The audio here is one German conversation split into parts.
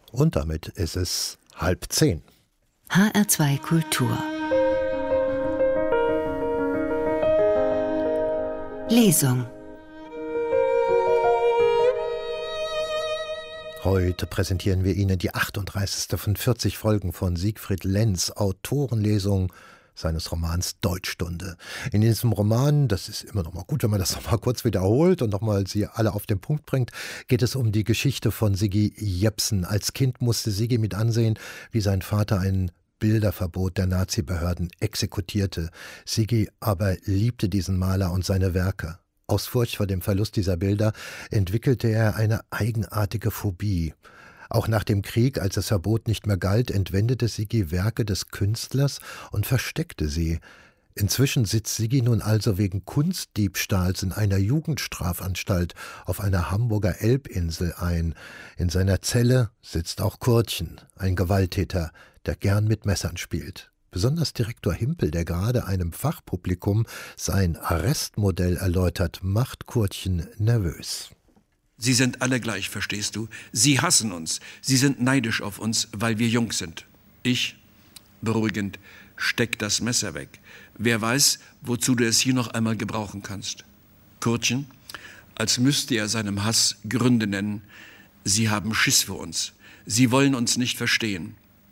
Und damit ist es 9:30. HR2 Kultur. Lesung. Heute präsentieren wir Ihnen die 38. von 40 Folgen von Siegfried Lenz Autorenlesung seines Romans Deutschstunde. In diesem Roman, das ist immer noch mal gut, wenn man das noch mal kurz wiederholt und noch mal sie alle auf den Punkt bringt, geht es um die Geschichte von Siggi Jepsen. Als Kind musste Siggi mit ansehen, wie sein Vater ein Bilderverbot der Nazi-Behörden exekutierte. Siggi aber liebte diesen Maler und seine Werke. Aus Furcht vor dem Verlust dieser Bilder entwickelte er eine eigenartige Phobie. Auch nach dem Krieg, als das Verbot nicht mehr galt, entwendete Siggi Werke des Künstlers und versteckte sie. Inzwischen sitzt Siggi nun also wegen Kunstdiebstahls in einer Jugendstrafanstalt auf einer Hamburger Elbinsel ein. In seiner Zelle sitzt auch Kurtchen, ein Gewalttäter, der gern mit Messern spielt. Besonders Direktor Himpel, der gerade einem Fachpublikum sein Arrestmodell erläutert, macht Kurtchen nervös. Sie sind alle gleich, verstehst du? Sie hassen uns. Sie sind neidisch auf uns, weil wir jung sind. Ich, beruhigend, steck das Messer weg. Wer weiß, wozu du es hier noch einmal gebrauchen kannst. Kurtchen, als müsste er seinem Hass Gründe nennen. Sie haben Schiss vor uns. Sie wollen uns nicht verstehen.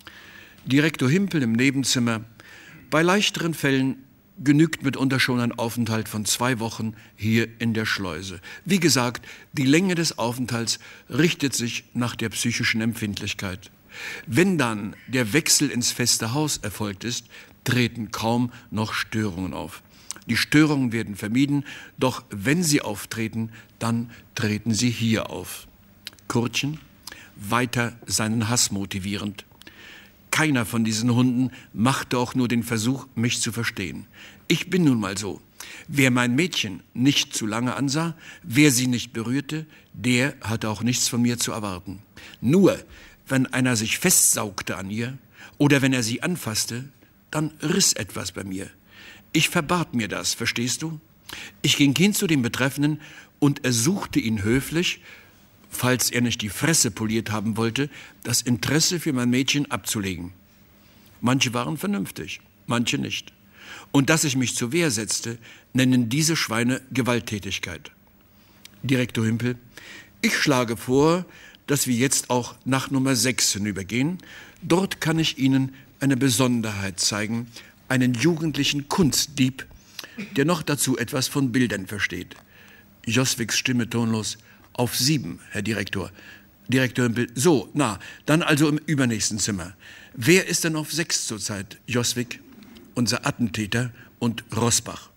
Direktor Himpel im Nebenzimmer. Bei leichteren Fällen genügt mitunter schon ein Aufenthalt von 2 Wochen hier in der Schleuse. Wie gesagt, die Länge des Aufenthalts richtet sich nach der psychischen Empfindlichkeit. Wenn dann der Wechsel ins feste Haus erfolgt ist, treten kaum noch Störungen auf. Die Störungen werden vermieden, doch wenn sie auftreten, dann treten sie hier auf. Kurtchen, weiter seinen Hass motivierend. Keiner von diesen Hunden machte auch nur den Versuch, mich zu verstehen. Ich bin nun mal so. Wer mein Mädchen nicht zu lange ansah, wer sie nicht berührte, der hatte auch nichts von mir zu erwarten. Nur, wenn einer sich festsaugte an ihr oder wenn er sie anfasste, dann riss etwas bei mir. Ich verbat mir das, verstehst du? Ich ging hin zu dem Betreffenden und ersuchte ihn höflich, falls er nicht die Fresse poliert haben wollte, das Interesse für mein Mädchen abzulegen. Manche waren vernünftig, manche nicht. Und dass ich mich zur Wehr setzte, nennen diese Schweine Gewalttätigkeit. Direktor Himpel, ich schlage vor, dass wir jetzt auch nach Nummer 6 hinübergehen. Dort kann ich Ihnen eine Besonderheit zeigen, einen jugendlichen Kunstdieb, der noch dazu etwas von Bildern versteht. Joswigs Stimme tonlos. Auf 7, Herr Direktor. Direktor Himpel, so, na, dann also im übernächsten Zimmer. Wer ist denn auf 6 zurzeit? Joswig, unser Attentäter und Rossbach.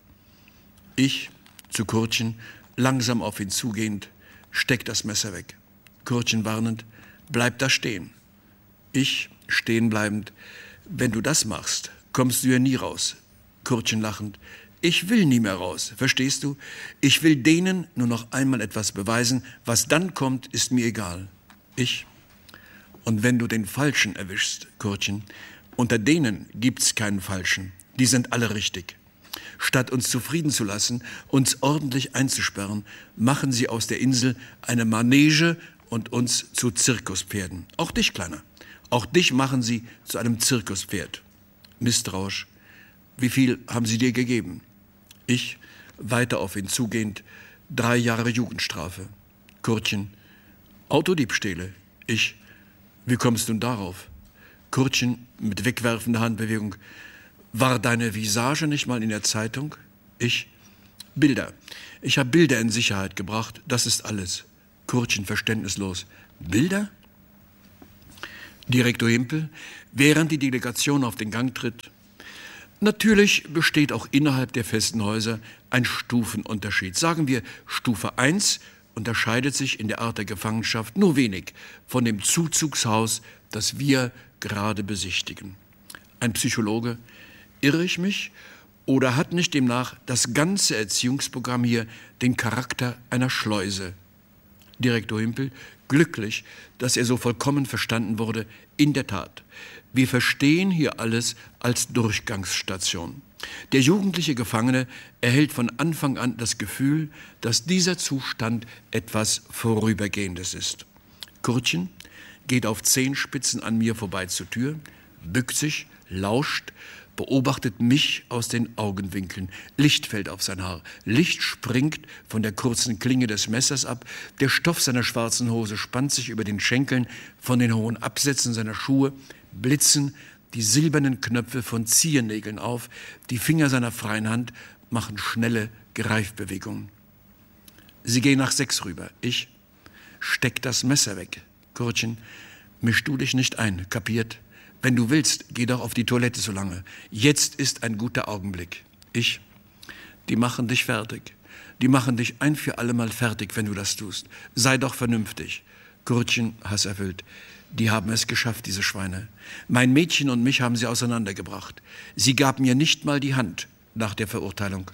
Ich, zu Kurtchen, langsam auf ihn zugehend, steck das Messer weg. Kurtchen warnend, bleib da stehen. Ich, stehen bleibend, wenn du das machst, kommst du ja nie raus. Kurtchen lachend, ich will nie mehr raus, verstehst du? Ich will denen nur noch einmal etwas beweisen. Was dann kommt, ist mir egal. Ich. Und wenn du den Falschen erwischst, Kurtchen, unter denen gibt's keinen Falschen. Die sind alle richtig. Statt uns zufrieden zu lassen, uns ordentlich einzusperren, machen sie aus der Insel eine Manege und uns zu Zirkuspferden. Auch dich, Kleiner. Auch dich machen sie zu einem Zirkuspferd. Misstrauisch. Wie viel haben sie dir gegeben? Ich, weiter auf ihn zugehend, 3 Jahre Jugendstrafe. Kurtchen, Autodiebstähle. Ich, wie kommst du darauf? Kurtchen mit wegwerfender Handbewegung. War deine Visage nicht mal in der Zeitung? Ich, Bilder. Ich habe Bilder in Sicherheit gebracht, das ist alles. Kurtchen verständnislos. Bilder? Direktor Himpel, während die Delegation auf den Gang tritt. Natürlich besteht auch innerhalb der festen Häuser ein Stufenunterschied. Sagen wir, Stufe 1 unterscheidet sich in der Art der Gefangenschaft nur wenig von dem Zuzugshaus, das wir gerade besichtigen. Ein Psychologe, irre ich mich? Oder hat nicht demnach das ganze Erziehungsprogramm hier den Charakter einer Schleuse? Direktor Himpel, glücklich, dass er so vollkommen verstanden wurde. In der Tat, wir verstehen hier alles als Durchgangsstation. Der jugendliche Gefangene erhält von Anfang an das Gefühl, dass dieser Zustand etwas Vorübergehendes ist. Kurtchen, geht auf Zehenspitzen an mir vorbei zur Tür, bückt sich, lauscht, beobachtet mich aus den Augenwinkeln. Licht fällt auf sein Haar. Licht springt von der kurzen Klinge des Messers ab. Der Stoff seiner schwarzen Hose spannt sich über den Schenkeln. Von den hohen Absätzen seiner Schuhe blitzen die silbernen Knöpfe von Ziehernägeln auf. Die Finger seiner freien Hand machen schnelle Greifbewegungen. Sie gehen nach 6 rüber. Ich steck das Messer weg. Kurtchen, misch du dich nicht ein, kapiert? Wenn du willst, geh doch auf die Toilette so lange. Jetzt ist ein guter Augenblick. Ich, die machen dich fertig. Die machen dich ein für allemal fertig, wenn du das tust. Sei doch vernünftig. Kurtchen, hasserfüllt. Die haben es geschafft, diese Schweine. Mein Mädchen und mich haben sie auseinandergebracht. Sie gab mir nicht mal die Hand nach der Verurteilung.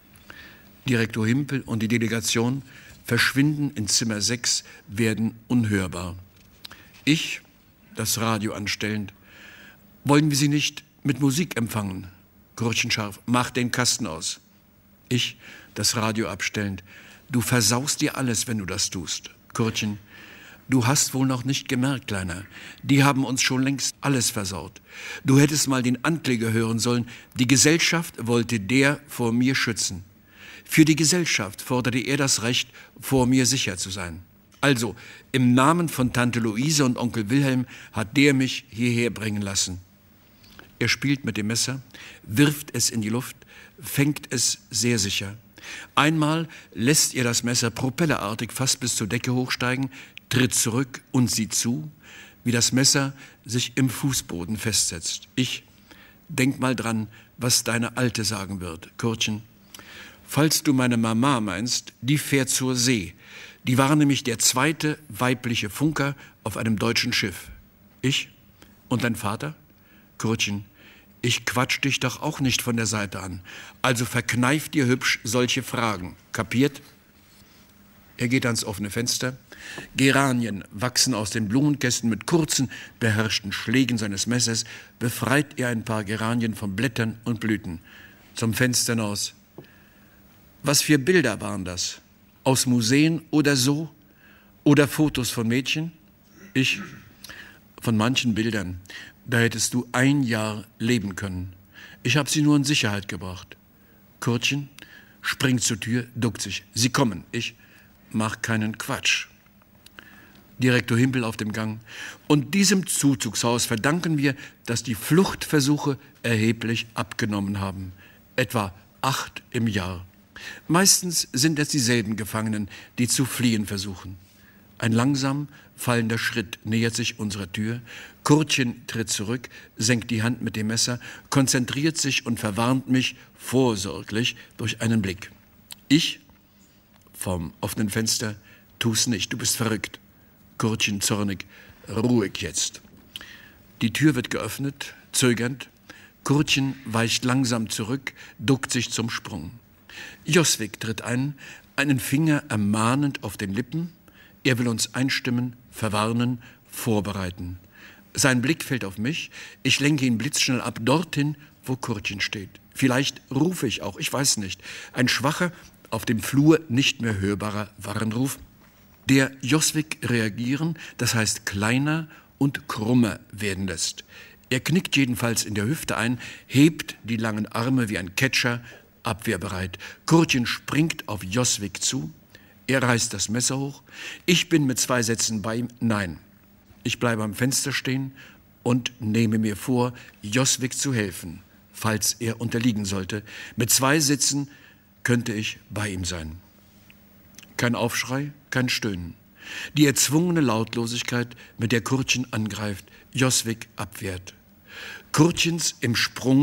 Direktor Himpel und die Delegation verschwinden in Zimmer 6, werden unhörbar. Ich, das Radio anstellend, wollen wir sie nicht mit Musik empfangen? Kurtchen scharf, mach den Kasten aus. Ich, das Radio abstellend, du versaust dir alles, wenn du das tust. Kurtchen, du hast wohl noch nicht gemerkt, Kleiner, die haben uns schon längst alles versaut. Du hättest mal den Ankläger hören sollen, die Gesellschaft wollte der vor mir schützen. Für die Gesellschaft forderte er das Recht, vor mir sicher zu sein. Also, im Namen von Tante Luise und Onkel Wilhelm hat der mich hierher bringen lassen. Er spielt mit dem Messer, wirft es in die Luft, fängt es sehr sicher. Einmal lässt er das Messer propellerartig fast bis zur Decke hochsteigen, tritt zurück und sieht zu, wie das Messer sich im Fußboden festsetzt. Ich, denk mal dran, was deine Alte sagen wird. Kurtchen, falls du meine Mama meinst, die fährt zur See. Die war nämlich der 2. weibliche Funker auf einem deutschen Schiff. Ich? Und dein Vater? Kurtchen, ich quatsch dich doch auch nicht von der Seite an. Also verkneif dir hübsch solche Fragen. Kapiert? Er geht ans offene Fenster. Geranien wachsen aus den Blumenkästen. Mit kurzen, beherrschten Schlägen seines Messers befreit er ein paar Geranien von Blättern und Blüten. Zum Fenster hinaus. Was für Bilder waren das? Aus Museen oder so? Oder Fotos von Mädchen? Ich, von manchen Bildern. Da hättest du 1 Jahr leben können. Ich habe sie nur in Sicherheit gebracht. Kurtchen springt zur Tür, duckt sich. Sie kommen. Ich mach keinen Quatsch. Direktor Himpel auf dem Gang. Und diesem Zuzugshaus verdanken wir, dass die Fluchtversuche erheblich abgenommen haben. Etwa 8 im Jahr. Meistens sind es dieselben Gefangenen, die zu fliehen versuchen. Ein langsam fallender Schritt nähert sich unserer Tür. Kurtchen tritt zurück, senkt die Hand mit dem Messer, konzentriert sich und verwarnt mich vorsorglich durch einen Blick. Ich, vom offenen Fenster, tu's nicht, du bist verrückt. Kurtchen zornig, ruhig jetzt. Die Tür wird geöffnet, zögernd. Kurtchen weicht langsam zurück, duckt sich zum Sprung. Joswig tritt ein, einen Finger ermahnend auf den Lippen. Er will uns einstimmen, verwarnen, vorbereiten. Sein Blick fällt auf mich. Ich lenke ihn blitzschnell ab, dorthin, wo Kurtchen steht. Vielleicht rufe ich auch, ich weiß nicht. Ein schwacher, auf dem Flur nicht mehr hörbarer Warnruf, der Joswig reagieren, das heißt kleiner und krummer werden lässt. Er knickt jedenfalls in der Hüfte ein, hebt die langen Arme wie ein Catcher, abwehrbereit. Kurtchen springt auf Joswig zu. Er reißt das Messer hoch. Ich bin mit 2 Sätzen bei ihm. Nein, ich bleibe am Fenster stehen und nehme mir vor, Joswig zu helfen, falls er unterliegen sollte. Mit 2 Sätzen könnte ich bei ihm sein. Kein Aufschrei, kein Stöhnen. Die erzwungene Lautlosigkeit, mit der Kurtchen angreift, Joswig abwehrt. Kurtchens im Sprung